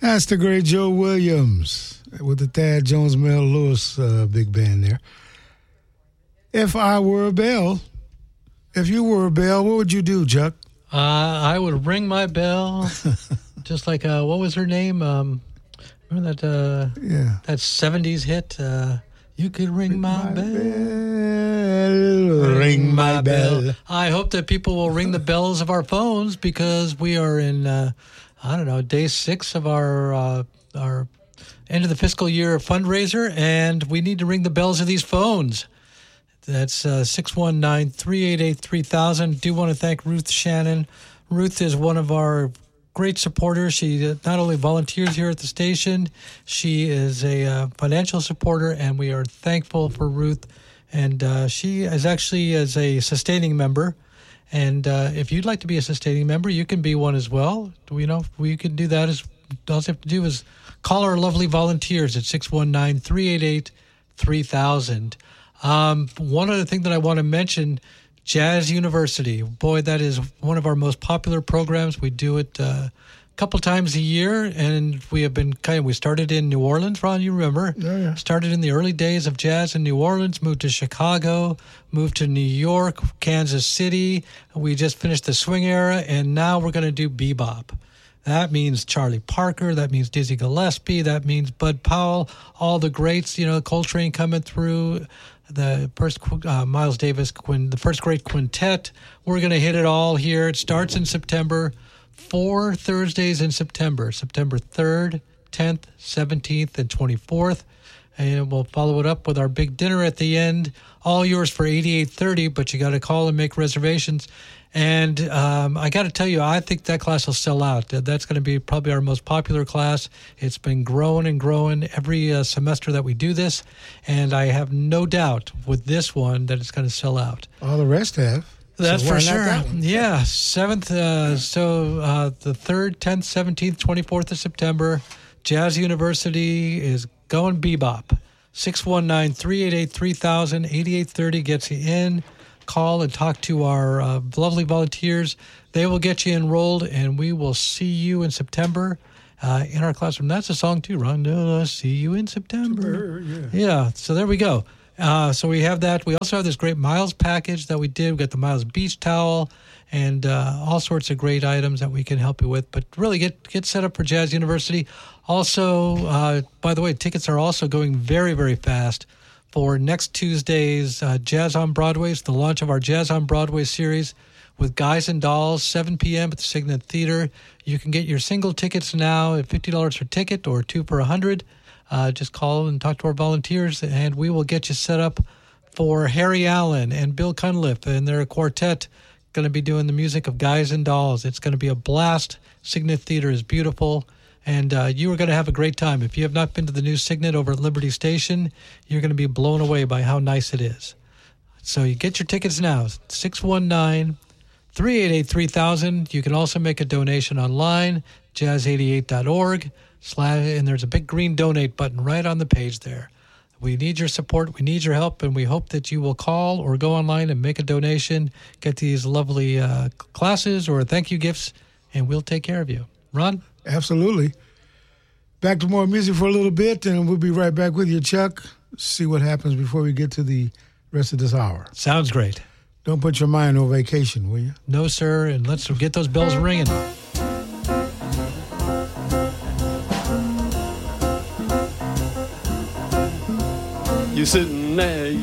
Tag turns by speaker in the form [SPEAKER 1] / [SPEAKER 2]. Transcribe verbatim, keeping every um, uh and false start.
[SPEAKER 1] That's the great Joe Williams with the Thad Jones Mel Lewis uh, big band there. If I were a bell, if you were a bell, what would you do, Chuck?
[SPEAKER 2] Uh, I would ring my bell, just like, uh, what was her name? Um, remember that uh,
[SPEAKER 1] yeah.
[SPEAKER 2] that seventies hit? Uh, you could ring, ring my, my bell.
[SPEAKER 1] bell. Ring my bell. bell.
[SPEAKER 2] I hope that people will ring the bells of our phones because we are in, uh, I don't know, day six of our uh, our end of the fiscal year fundraiser, and we need to ring the bells of these phones. That's uh, six one nine, three eight eight, three thousand. Do want to thank Ruth Shannon. Ruth is one of our great supporters. She not only volunteers here at the station, she is a uh, financial supporter, and we are thankful for Ruth. And uh, she is actually as a sustaining member. And uh, if you'd like to be a sustaining member, you can be one as well. You know, we can do that. As all you have to do is call our lovely volunteers at six one nine, three eight eight, three thousand. Um, one other thing that I want to mention, Jazz University. Boy, that is one of our most popular programs. We do it uh, a couple times a year, and we have been kind of, we started in New Orleans, Ron, you remember?
[SPEAKER 1] Oh, yeah.
[SPEAKER 2] Started in the early days of jazz in New Orleans, moved to Chicago, moved to New York, Kansas City. We just finished the swing era, and now we're going to do bebop. That means Charlie Parker. That means Dizzy Gillespie. That means Bud Powell. All the greats, you know, Coltrane coming through. The first uh, Miles Davis, quin- the first great quintet. We're going to hit it all here. It starts in September. Four Thursdays in September. September third, tenth, seventeenth, and twenty-fourth. And we'll follow it up with our big dinner at the end. All yours for eighty-eight thirty, but you got to call and make reservations. And um, I got to tell you, I think that class will sell out. That's going to be probably our most popular class. It's been growing and growing every uh, semester that we do this. And I have no doubt with this one that it's going to sell out.
[SPEAKER 1] All the rest have.
[SPEAKER 2] That's
[SPEAKER 1] so
[SPEAKER 2] for
[SPEAKER 1] why
[SPEAKER 2] sure.
[SPEAKER 1] not that one?
[SPEAKER 2] Yeah, seventh. Uh, so uh, the third, tenth, seventeenth, twenty-fourth of September, Jazz University is going bebop. six one nine, three eight eight, three thousand, eighty-eight thirty gets you in. Call and talk to our uh, lovely volunteers. They will get you enrolled, and we will see you in September uh, in our classroom. That's a song too, Ron. No, see you in September.
[SPEAKER 1] Yeah.
[SPEAKER 2] Yeah, so there we go. Uh, so we have that. We also have this great Miles package that we did. We got the Miles beach towel and uh, all sorts of great items that we can help you with. But really get get set up for Jazz University. Also, uh, by the way, tickets are also going very, very fast for next Tuesday's uh, Jazz on Broadway. It's the launch of our Jazz on Broadway series with Guys and Dolls, seven p.m. at the Signet Theater. You can get your single tickets now at fifty dollars per ticket or two for one hundred dollars. Uh, just call and talk to our volunteers, and we will get you set up for Harry Allen and Bill Cunliffe and their quartet going to be doing the music of Guys and Dolls. It's going to be a blast. Signet Theater is beautiful, and uh, you are going to have a great time. If you have not been to the new Signet over at Liberty Station, you're going to be blown away by how nice it is. So you get your tickets now, six one nine, three eight eight, three thousand. You can also make a donation online, jazz eighty-eight dot org. And there's a big green donate button right on the page there. We need your support. We need your help. And we hope that you will call or go online and make a donation, get these lovely uh, classes or thank you gifts, and we'll take care of you. Ron?
[SPEAKER 1] Absolutely. Back to more music for a little bit, and we'll be right back with you, Chuck. See what happens before we get to the rest of this hour.
[SPEAKER 2] Sounds great.
[SPEAKER 1] Don't put your mind on vacation, will you?
[SPEAKER 2] No, sir. And let's get those bells ringing.
[SPEAKER 3] You're sitting there,